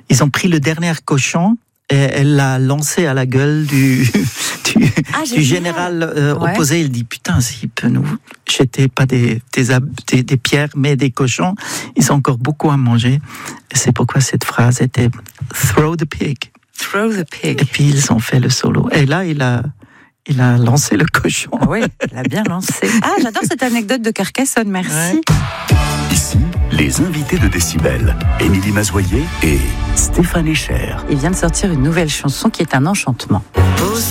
Ils ont pris le dernier cochon et elle l'a lancé à la gueule du général opposé. Il dit, putain, s'il peut nous jeter pas des pierres, mais des cochons, ils ont encore beaucoup à manger. Et c'est pourquoi cette phrase était « throw the pig ». Throw the pig. Et puis ils ont fait le solo. Et là, il a lancé le cochon. Ah oui, il a bien lancé. Ah, j'adore cette anecdote de Carcassonne, merci. Ouais. Ici, les invités de Décibel, Émilie Mazoyer et Stéphane Echer. Il vient de sortir une nouvelle chanson qui est un enchantement.